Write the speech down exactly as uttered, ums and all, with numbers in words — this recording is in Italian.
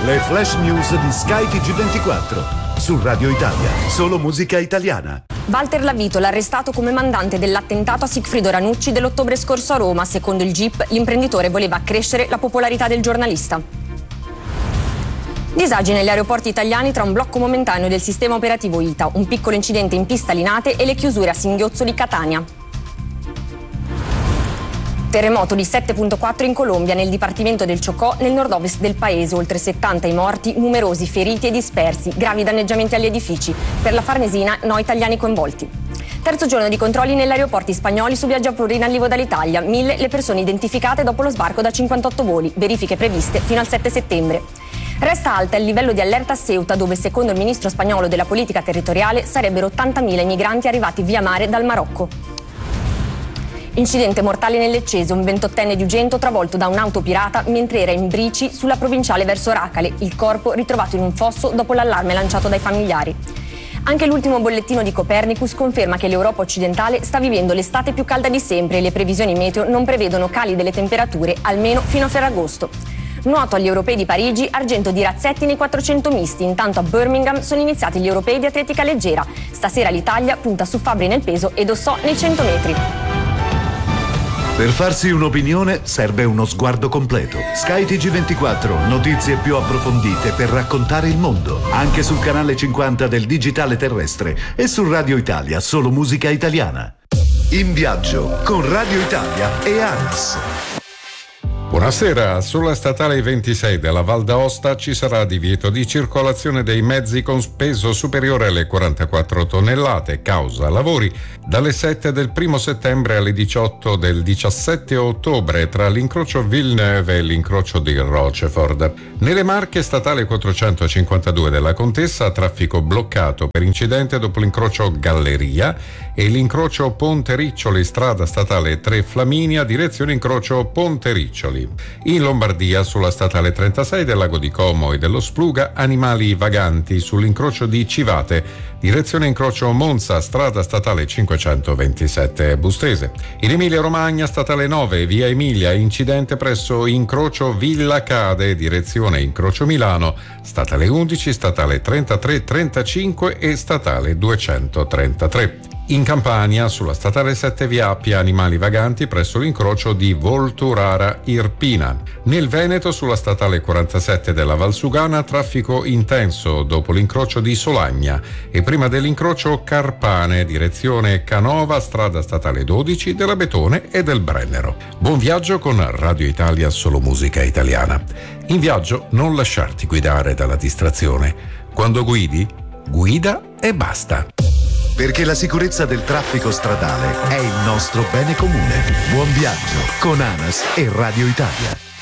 Le flash news di Sky T G ventiquattro. Su Radio Italia, solo musica italiana. Walter Lavitola, arrestato come mandante dell'attentato a Sigfrido Ranucci dell'ottobre scorso a Roma. Secondo il G I P, l'imprenditore voleva accrescere la popolarità del giornalista. Disagi negli aeroporti italiani tra un blocco momentaneo del sistema operativo I T A, un piccolo incidente in pista Linate e le chiusure a Singhiozzo Catania. Terremoto di sette virgola quattro in Colombia, nel dipartimento del Chocó, nel nord-ovest del paese. Oltre settanta i morti, numerosi feriti e dispersi, gravi danneggiamenti agli edifici. Per la Farnesina, no italiani coinvolti. Terzo giorno di controlli negli aeroporti spagnoli su viaggiatori in arrivo dall'Italia. Mille le persone identificate dopo lo sbarco da cinquantotto voli, verifiche previste fino al sette settembre. Resta alta il livello di allerta a Ceuta, dove secondo il ministro spagnolo della politica territoriale sarebbero ottantamila i migranti arrivati via mare dal Marocco. Incidente mortale nel Leccese, un ventottenne di Ugento travolto da un'auto pirata mentre era in Brici sulla provinciale verso Racale, il corpo ritrovato in un fosso dopo l'allarme lanciato dai familiari. Anche l'ultimo bollettino di Copernicus conferma che l'Europa occidentale sta vivendo l'estate più calda di sempre e le previsioni meteo non prevedono cali delle temperature almeno fino a Ferragosto. Nuoto agli europei di Parigi, argento di Razzetti nei quattrocento misti. Intanto a Birmingham sono iniziati gli europei di atletica leggera. Stasera l'Italia punta su Fabbri nel peso e Dossò nei cento metri. Per farsi un'opinione serve uno sguardo completo. Sky T G ventiquattro, notizie più approfondite per raccontare il mondo. Anche sul canale cinquanta del digitale terrestre e su Radio Italia, solo musica italiana. In viaggio con Radio Italia e ANAS. Buonasera, sulla statale ventisei della Val d'Aosta ci sarà divieto di circolazione dei mezzi con peso superiore alle quarantaquattro tonnellate, causa lavori dalle sette del primo settembre alle diciotto del diciassette ottobre tra l'incrocio Villeneuve e l'incrocio di Rochefort. Nelle Marche, statale quattrocentocinquantadue della Contessa, traffico bloccato per incidente dopo l'incrocio Galleria e l'incrocio Ponte Riccioli, strada statale tre Flaminia, direzione incrocio Ponte Riccioli. In Lombardia, sulla statale trentasei del Lago di Como e dello Spluga, animali vaganti sull'incrocio di Civate, direzione incrocio Monza, strada statale cinquecentoventisette Bustese. In Emilia Romagna, statale nove, via Emilia, incidente presso incrocio Villa Cade, direzione incrocio Milano, statale undici, statale trentatré trentacinque e statale duecentotrentatré. In Campania, sulla statale sette via Appia, animali vaganti presso l'incrocio di Volturara Irpina. Nel Veneto, sulla statale quarantasette della Valsugana, traffico intenso dopo l'incrocio di Solagna e prima dell'incrocio Carpane, direzione Canova, strada statale dodici della Betone e del Brennero. Buon viaggio con Radio Italia, solo musica italiana. In viaggio non lasciarti guidare dalla distrazione. Quando guidi, guida e basta. Perché la sicurezza del traffico stradale è il nostro bene comune. Buon viaggio con ANAS e Radio Italia.